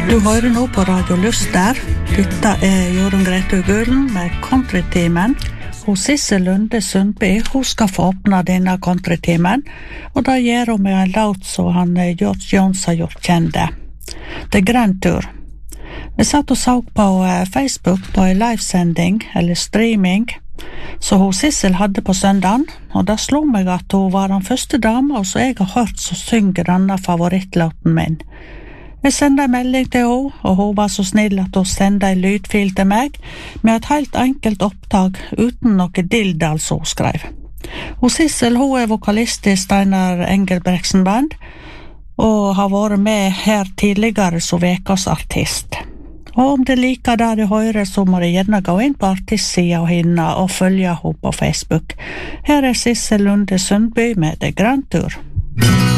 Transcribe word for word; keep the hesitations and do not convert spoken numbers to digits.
Du hører nå på Radio Luster. Dette er Jorunn Grete Gulen med Countrytimen. Og Sissel Lunde Sundby, hun skal få åpne denne countrytimen, og da gjør hun med en låt som han George Jones har gjort kjende. Det er Grand Tour. Jeg satt og så på Facebook på en livesending, eller streaming, så hun Sissel hadde på søndagen, og da slo meg at hun var den første dama som jeg har hørt som synger denne favorittlåten min. Jeg sendte en melding til henne, og hun var så snill at hun sendte en lydfil til meg med et helt enkelt opptak uten noe dildal som hun skrev. Og Sissel, hun er vokalist i Steinar Engelbrektsen band, og har vært med her tidligere som vekas artist. Og om det liker det du hører, så må du gjerne gå inn på artistsida henne og følge henne på Facebook. Her er Sissel Lunde Sundby med The Grand Tour.